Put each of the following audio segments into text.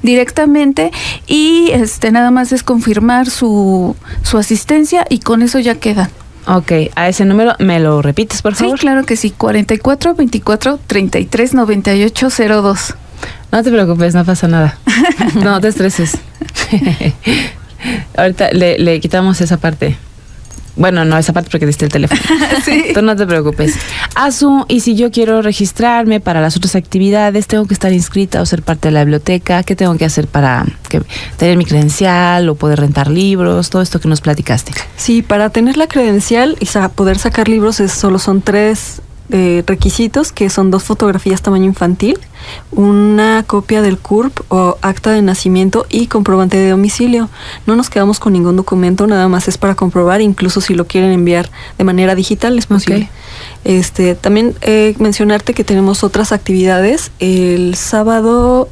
directamente y nada más es confirmar su asistencia y con eso ya quedan. Ok, a ese número, ¿me lo repites, por favor? Sí, claro que sí, 44 24 33 98 02. No te preocupes, no pasa nada. No te estreses. Ahorita le quitamos esa parte. Bueno, no esa parte porque diste el teléfono. Sí. Tú no te preocupes. Azu, y si yo quiero registrarme para las otras actividades, ¿tengo que estar inscrita o ser parte de la biblioteca? ¿Qué tengo que hacer para tener mi credencial o poder rentar libros? Todo esto que nos platicaste. Sí, para tener la credencial y poder sacar libros solo son 3 requisitos, que son 2 fotografías tamaño infantil, una copia del CURP o acta de nacimiento y comprobante de domicilio. No nos quedamos con ningún documento, nada más es para comprobar, incluso si lo quieren enviar de manera digital es posible. Okay. También mencionarte que tenemos otras actividades. El sábado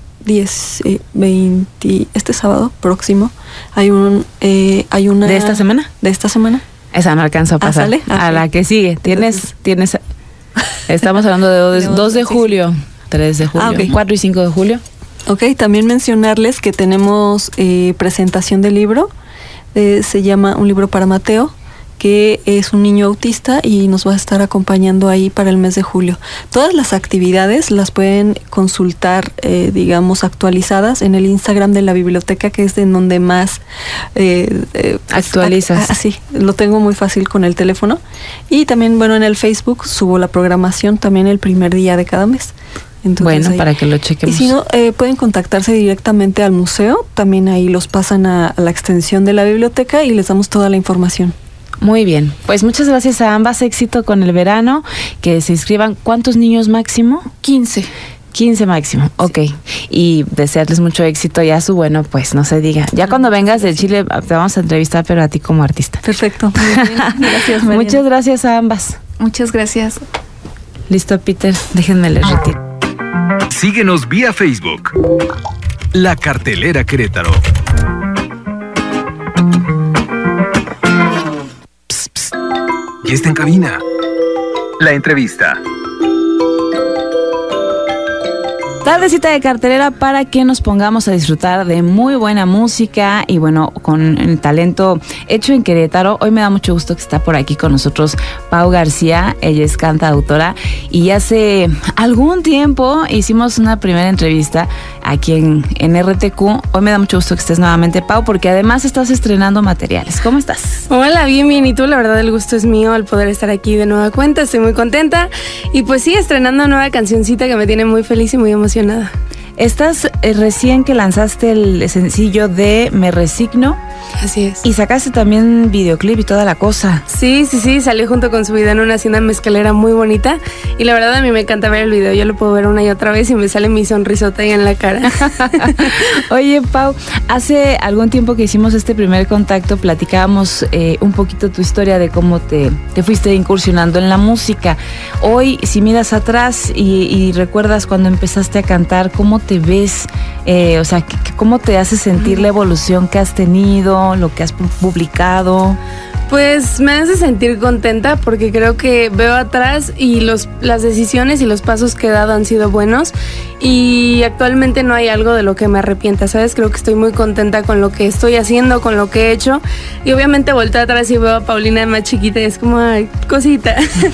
20, este sábado próximo hay una ¿de esta semana? De esta semana. Esa no alcanza a pasar. ¿Sale? A la que sigue. Tienes estamos hablando de 2 de julio, 3 de julio, okay. 4 y 5 de julio. Ok, también mencionarles que tenemos presentación de libro. Se llama Un libro para Mateo, que es un niño autista y nos va a estar acompañando ahí para el mes de julio. Todas las actividades las pueden consultar, actualizadas en el Instagram de la biblioteca, que es en donde más actualizas. Sí, lo tengo muy fácil con el teléfono. Y también, en el Facebook subo la programación también el primer día de cada mes. Entonces, para que lo chequemos. Y si no, pueden contactarse directamente al museo. También ahí los pasan a la extensión de la biblioteca y les damos toda la información. Muy bien, pues muchas gracias a ambas, éxito con el verano, que se inscriban. ¿Cuántos niños máximo? 15 máximo, sí. Ok, y desearles mucho éxito. Y bueno, pues no se diga, ya cuando vengas de Chile te vamos a entrevistar, pero a ti como artista. Perfecto, muy bien. Gracias, Mariana. Muchas gracias a ambas. Muchas gracias. Listo, Peter, déjenme les retiro. Síguenos vía Facebook, La Cartelera Querétaro. Y está en cabina. La entrevista. Tardecita de cartelera para que nos pongamos a disfrutar de muy buena música y con el talento hecho en Querétaro. Hoy me da mucho gusto que está por aquí con nosotros Pau García. Ella es cantautora y hace algún tiempo hicimos una primera entrevista aquí en RTQ. Hoy me da mucho gusto que estés nuevamente, Pau, porque además estás estrenando materiales. ¿Cómo estás? Hola, bien, y tú. La verdad, el gusto es mío al poder estar aquí de nueva cuenta. Estoy muy contenta y pues sí, estrenando una nueva cancioncita que me tiene muy feliz y muy emocionada. Estás recién que lanzaste el sencillo de Me Resigno. Así es. Y sacaste también videoclip y toda la cosa. Sí, salió junto con su video en una hacienda mezcalera muy bonita. Y la verdad a mí me encanta ver el video. Yo lo puedo ver una y otra vez y me sale mi sonrisota ahí en la cara. Oye, Pau, hace algún tiempo que hicimos este primer contacto, platicábamos un poquito tu historia de cómo te fuiste incursionando en la música. Hoy, si miras atrás y recuerdas cuando empezaste a cantar, ¿cómo te ves? ¿Cómo te hace sentir la evolución que has tenido, lo que has publicado? Pues me hace sentir contenta porque creo que veo atrás y las decisiones y los pasos que he dado han sido buenos y actualmente no hay algo de lo que me arrepienta, ¿sabes? Creo que estoy muy contenta con lo que estoy haciendo, con lo que he hecho y obviamente volteo atrás y veo a Paulina más chiquita y es como, ay, cosita.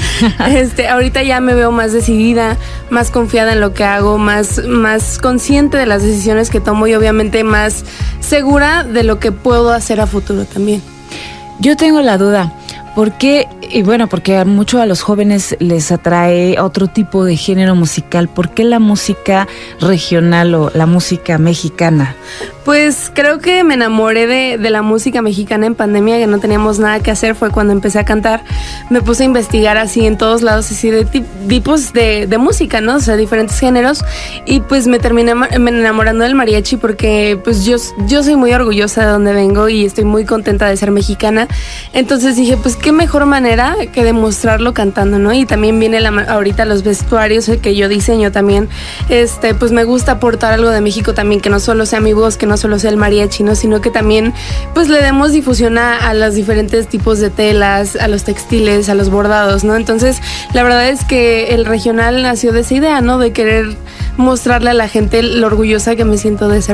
Ahorita ya me veo más decidida, más confiada en lo que hago, más consciente de las decisiones que tomo y obviamente más segura de lo que puedo hacer a futuro también. Yo tengo la duda, ¿por qué? Y porque mucho a los jóvenes les atrae otro tipo de género musical. ¿Por qué la música regional o la música mexicana? Pues creo que me enamoré de la música mexicana en pandemia, que no teníamos nada que hacer, fue cuando empecé a cantar. Me puse a investigar así en todos lados, así de tipos de música, ¿no? O sea, diferentes géneros. Y pues me terminé enamorando del mariachi porque pues yo soy muy orgullosa de donde vengo y estoy muy contenta de ser mexicana. Entonces dije, pues qué mejor manera que demostrarlo cantando, ¿no? Y también viene ahorita los vestuarios que yo diseño también. Pues me gusta aportar algo de México también, que no solo sea mi voz, que no solo sea el mariachi, ¿no? Sino que también pues le demos difusión a los diferentes tipos de telas, a los textiles, a los bordados, ¿no? Entonces la verdad es que el regional nació de esa idea, ¿no? De querer mostrarle a la gente lo orgullosa que me siento de ser